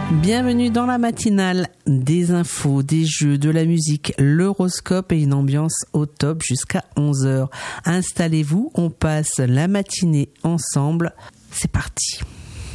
Bienvenue dans la matinale, des infos, des jeux, de la musique, l'horoscope et une ambiance au top jusqu'à 11h. Installez-vous, on passe la matinée ensemble. C'est parti.